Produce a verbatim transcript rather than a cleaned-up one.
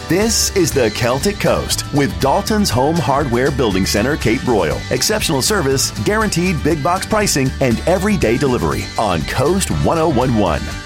This is the Celtic Coast with Dalton's Home Hardware Building Center, Cape Royal. Exceptional service, guaranteed big box pricing, and everyday delivery on Coast ten eleven.